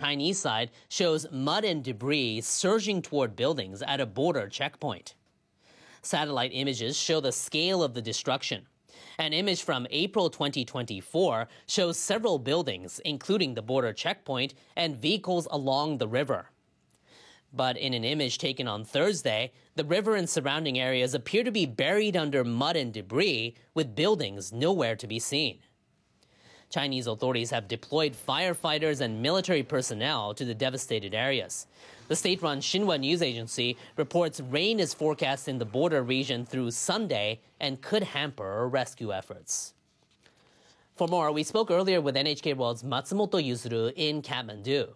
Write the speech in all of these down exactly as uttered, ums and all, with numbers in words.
Chinese side shows mud and debris surging toward buildings at a border checkpoint. Satellite images show the scale of the destruction. An image from April twenty twenty-four shows several buildings, including the border checkpoint, and vehicles along the river. But in an image taken on Thursday, the river and surrounding areas appear to be buried under mud and debris, with buildings nowhere to be seen. Chinese authorities have deployed firefighters and military personnel to the devastated areas. The state-run Xinhua news agency reports rain is forecast in the border region through Sunday and could hamper rescue efforts. For more, we spoke earlier with N H K World's Matsumoto Yuzuru in Kathmandu.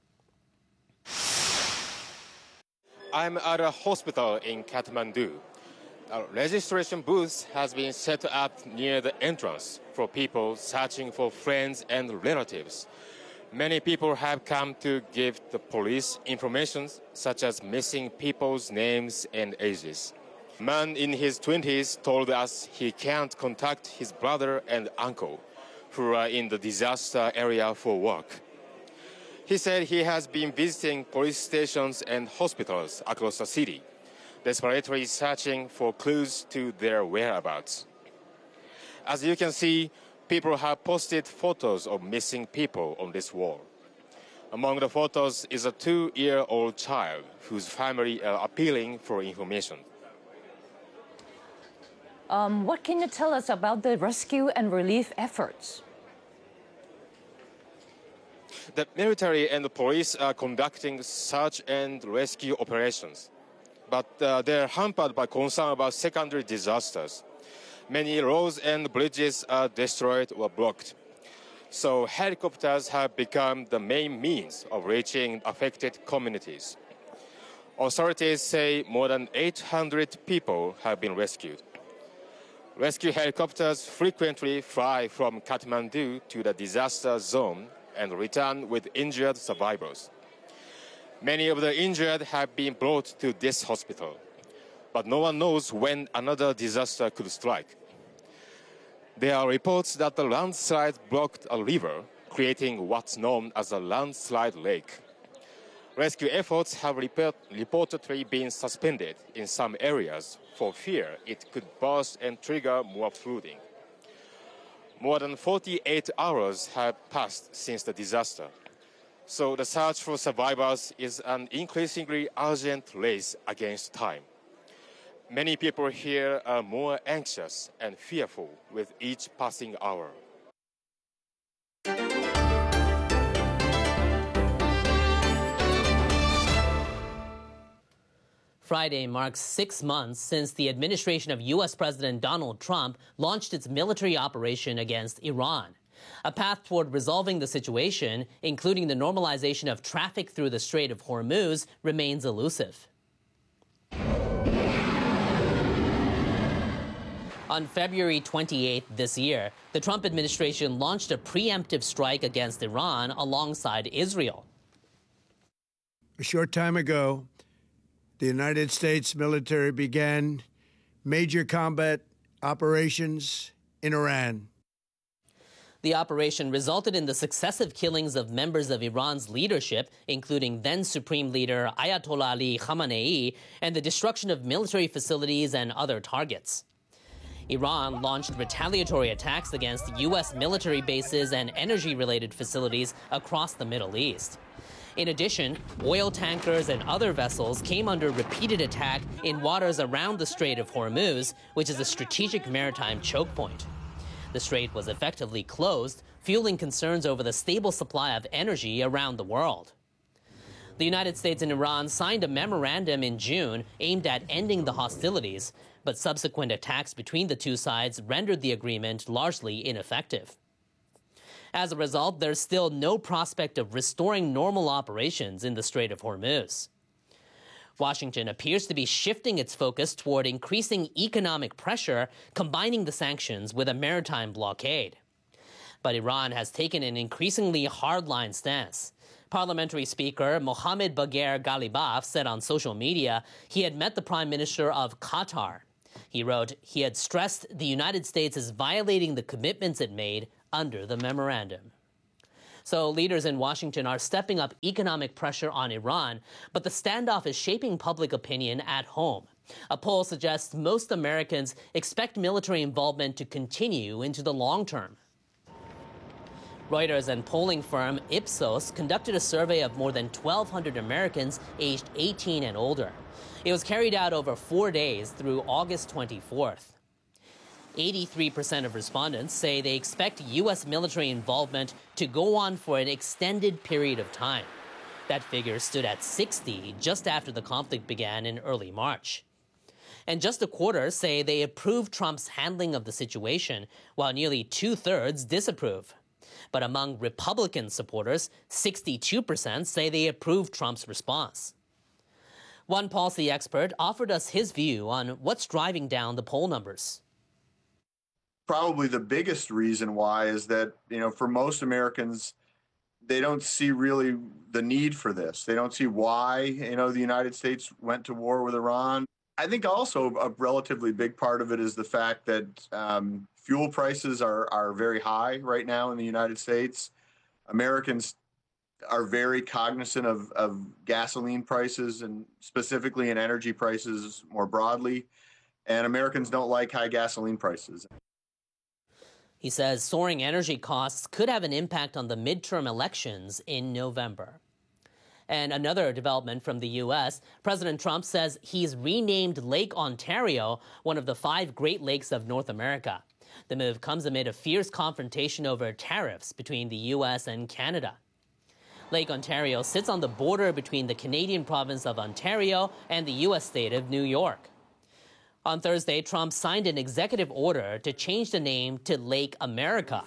I'm at a hospital in Kathmandu. A registration booth has been set up near the entrance for people searching for friends and relatives. Many people have come to give the police information such as missing people's names and ages. A man in his twenties told us he can't contact his brother and uncle who are in the disaster area for work. He said he has been visiting police stations and hospitals across the city, desperately searching for clues to their whereabouts. As you can see, people have posted photos of missing people on this wall. Among the photos is a two-year-old child whose family are appealing for information. Um, what can you tell us about the rescue and relief efforts? The military and the police are conducting search and rescue operations, but uh, they're hampered by concern about secondary disasters. Many roads and bridges are destroyed or blocked. So helicopters have become the main means of reaching affected communities. Authorities say more than eight hundred people have been rescued. Rescue helicopters frequently fly from Kathmandu to the disaster zone and return with injured survivors. Many of the injured have been brought to this hospital, but no one knows when another disaster could strike. There are reports that the landslide blocked a river, creating what's known as a landslide lake. Rescue efforts have report, reportedly been suspended in some areas for fear it could burst and trigger more flooding. More than forty-eight hours have passed since the disaster, so the search for survivors is an increasingly urgent race against time. Many people here are more anxious and fearful with each passing hour. Friday marks six months since the administration of U S President Donald Trump launched its military operation against Iran. A path toward resolving the situation, including the normalization of traffic through the Strait of Hormuz, remains elusive. On February twenty-eighth this year, the Trump administration launched a preemptive strike against Iran alongside Israel. A short time ago, the United States military began major combat operations in Iran. The operation resulted in the successive killings of members of Iran's leadership, including then Supreme Leader Ayatollah Ali Khamenei, and the destruction of military facilities and other targets. Iran launched retaliatory attacks against U S military bases and energy-related facilities across the Middle East. In addition, oil tankers and other vessels came under repeated attack in waters around the Strait of Hormuz, which is a strategic maritime choke point. The strait was effectively closed, fueling concerns over the stable supply of energy around the world. The United States and Iran signed a memorandum in June aimed at ending the hostilities, but subsequent attacks between the two sides rendered the agreement largely ineffective. As a result, there's still no prospect of restoring normal operations in the Strait of Hormuz. Washington appears to be shifting its focus toward increasing economic pressure, combining the sanctions with a maritime blockade. But Iran has taken an increasingly hardline stance. Parliamentary Speaker Mohammad Bagher Ghalibaf said on social media he had met the Prime Minister of Qatar. He wrote he had stressed the United States is violating the commitments it made under the memorandum. So leaders in Washington are stepping up economic pressure on Iran, but the standoff is shaping public opinion at home. A poll suggests most Americans expect military involvement to continue into the long term. Reuters and polling firm Ipsos conducted a survey of more than twelve hundred Americans aged eighteen and older. It was carried out over four days through August twenty-fourth. eighty-three percent of respondents say they expect U S military involvement to go on for an extended period of time. That figure stood at sixty just after the conflict began in early March. And just a quarter say they approve Trump's handling of the situation, while nearly two-thirds disapprove. But among Republican supporters, sixty-two percent say they approve Trump's response. One policy expert offered us his view on what's driving down the poll numbers. Probably the biggest reason why is that, you know, for most Americans, they don't see really the need for this. They don't see why, you know, the United States went to war with Iran. I think also a relatively big part of it is the fact that um, fuel prices are, are very high right now in the United States. Americans are very cognizant of, of gasoline prices and specifically in energy prices more broadly. And Americans don't like high gasoline prices. He says soaring energy costs could have an impact on the midterm elections in November. And another development from the U S, President Trump says he's renamed Lake Ontario one of the five Great Lakes of North America. The move comes amid a fierce confrontation over tariffs between the U S and Canada. Lake Ontario sits on the border between the Canadian province of Ontario and the U S state of New York. On Thursday, Trump signed an executive order to change the name to Lake America.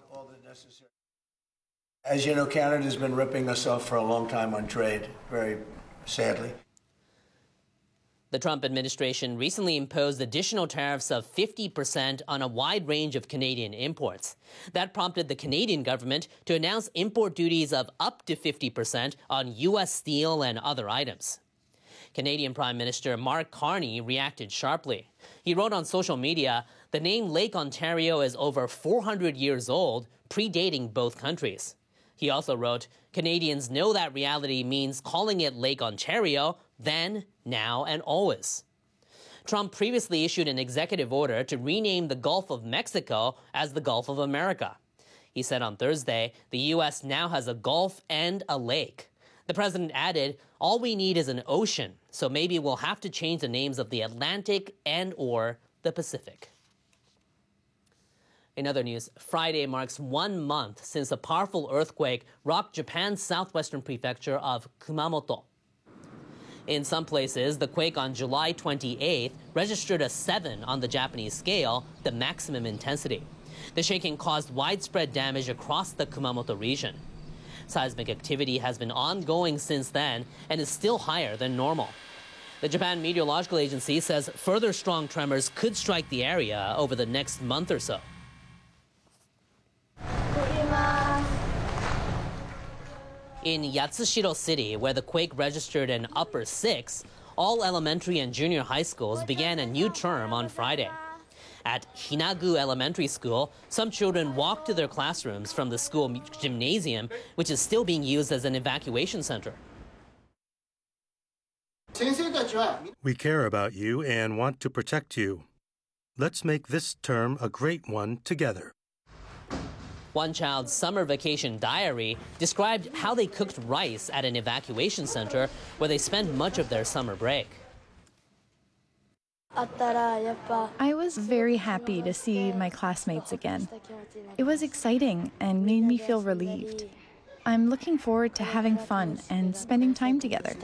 As you know, Canada's been ripping us off for a long time on trade, very sadly. The Trump administration recently imposed additional tariffs of fifty percent on a wide range of Canadian imports. That prompted the Canadian government to announce import duties of up to fifty percent on U S steel and other items. Canadian Prime Minister Mark Carney reacted sharply. He wrote on social media, "The name Lake Ontario is over four hundred years old, predating both countries." He also wrote, "Canadians know that reality means calling it Lake Ontario then, now, and always." Trump previously issued an executive order to rename the Gulf of Mexico as the Gulf of America. He said on Thursday, the U S now has a Gulf and a lake. The president added, "All we need is an ocean, so maybe we'll have to change the names of the Atlantic and or the Pacific." In other news, Friday marks one month since a powerful earthquake rocked Japan's southwestern prefecture of Kumamoto. In some places, the quake on July twenty-eighth registered a seven on the Japanese scale, the maximum intensity. The shaking caused widespread damage across the Kumamoto region. Seismic activity has been ongoing since then and is still higher than normal. The Japan Meteorological Agency says further strong tremors could strike the area over the next month or so. In Yatsushiro City, where the quake registered an upper six, all elementary and junior high schools began a new term on Friday. At Hinagu Elementary School, some children walked to their classrooms from the school gymnasium, which is still being used as an evacuation center. We care about you and want to protect you. Let's make this term a great one together. One child's summer vacation diary described how they cooked rice at an evacuation center where they spent much of their summer break. I was very happy to see my classmates again. It was exciting and made me feel relieved. I'm looking forward to having fun and spending time together.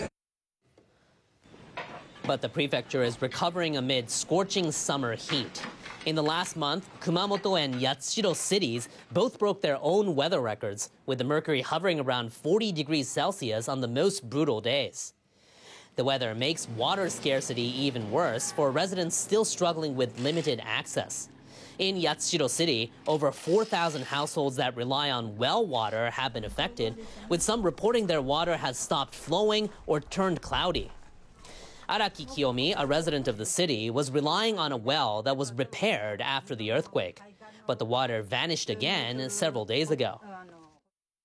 But the prefecture is recovering amid scorching summer heat. In the last month, Kumamoto and Yatsushiro cities both broke their own weather records, with the mercury hovering around forty degrees Celsius on the most brutal days. The weather makes water scarcity even worse for residents still struggling with limited access. In Yatsushiro City, over four thousand households that rely on well water have been affected, with some reporting their water has stopped flowing or turned cloudy. Araki Kiyomi, a resident of the city, was relying on a well that was repaired after the earthquake, but the water vanished again several days ago.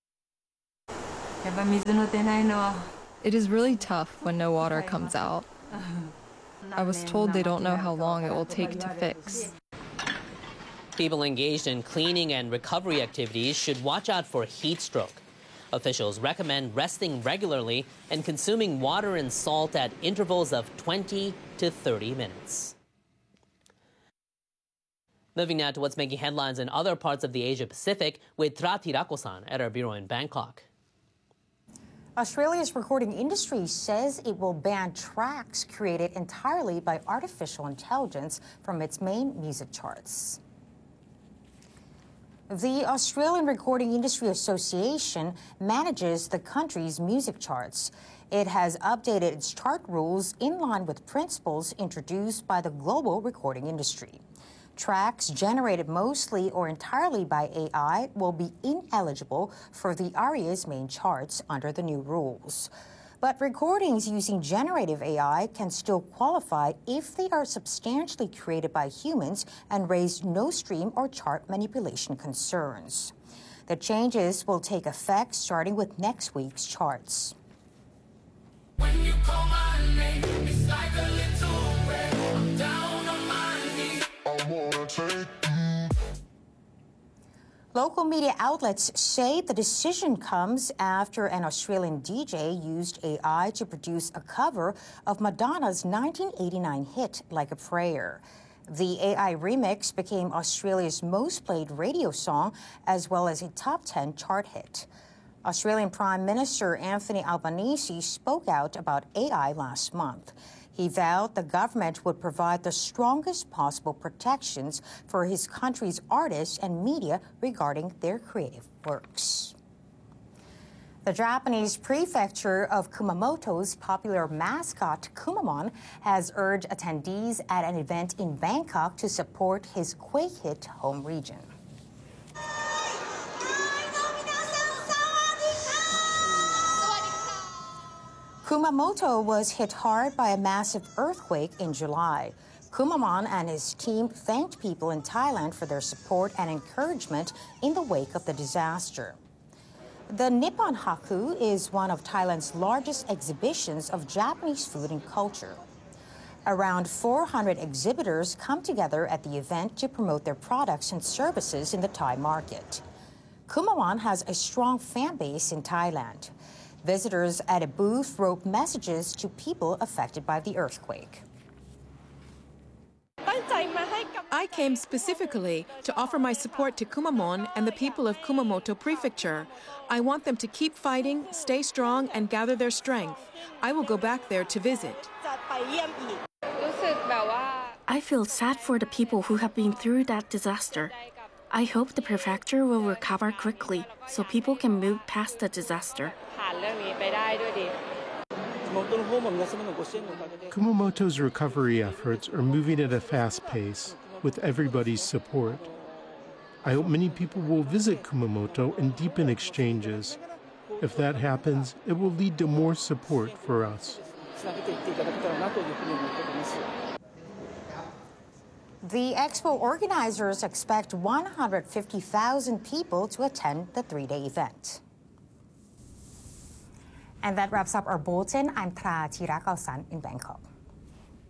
It is really tough when no water comes out. I was told they don't know how long it will take to fix. People engaged in cleaning and recovery activities should watch out for heat stroke. Officials recommend resting regularly and consuming water and salt at intervals of twenty to thirty minutes. Moving now to what's making headlines in other parts of the Asia-Pacific with Tra Tirako-san at our bureau in Bangkok. Australia's recording industry says it will ban tracks created entirely by artificial intelligence from its main music charts. The Australian Recording Industry Association manages the country's music charts. It has updated its chart rules in line with principles introduced by the global recording industry. Tracks generated mostly or entirely by A I will be ineligible for the A R I A's main charts under the new rules. But recordings using generative A I can still qualify if they are substantially created by humans and raise no stream or chart manipulation concerns. The changes will take effect starting with next week's charts. When you call my name, it's like a little prayer. I'm down on my knees. I wanna take you. Local media outlets say the decision comes after an Australian D J used A I to produce a cover of Madonna's nineteen eighty-nine hit, Like a Prayer. The A I remix became Australia's most played radio song, as well as a top ten chart hit. Australian Prime Minister Anthony Albanese spoke out about A I last month. He vowed the government would provide the strongest possible protections for his country's artists and media regarding their creative works. The Japanese prefecture of Kumamoto's popular mascot, Kumamon, has urged attendees at an event in Bangkok to support his quake-hit home region. Kumamoto was hit hard by a massive earthquake in July. Kumamon and his team thanked people in Thailand for their support and encouragement in the wake of the disaster. The Nippon Haku is one of Thailand's largest exhibitions of Japanese food and culture. Around four hundred exhibitors come together at the event to promote their products and services in the Thai market. Kumamon has a strong fan base in Thailand. Visitors at a booth wrote messages to people affected by the earthquake. I came specifically to offer my support to Kumamon and the people of Kumamoto Prefecture. I want them to keep fighting, stay strong, and gather their strength. I will go back there to visit. I feel sad for the people who have been through that disaster. I hope the prefecture will recover quickly so people can move past the disaster. Kumamoto's recovery efforts are moving at a fast pace with everybody's support. I hope many people will visit Kumamoto and deepen exchanges. If that happens, it will lead to more support for us. The expo organizers expect one hundred fifty thousand people to attend the three-day event. And that wraps up our bulletin. I'm Tra Tirako-san in Bangkok.